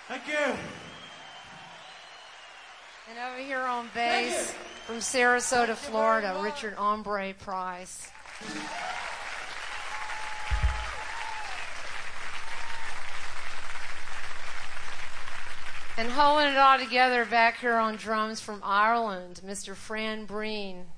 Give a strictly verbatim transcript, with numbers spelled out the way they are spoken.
Thank you. And over here on bass from Sarasota, Florida, Richard Ombre Price. And holding it all together back here on drums from Ireland, Mister Fran Breen.